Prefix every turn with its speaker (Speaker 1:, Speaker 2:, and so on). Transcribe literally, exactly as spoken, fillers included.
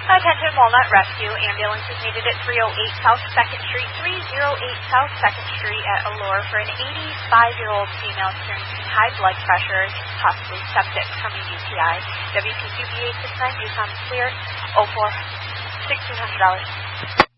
Speaker 1: Attention Walnut Rescue. Ambulance is needed at three oh eight South second Street, three oh eight South second Street at Allure for an eighty-five-year-old female experiencing high blood pressure, possibly septic from a U T I. W P Q B eight six nine, do sound clear, oh four, sixteen hundred dollars.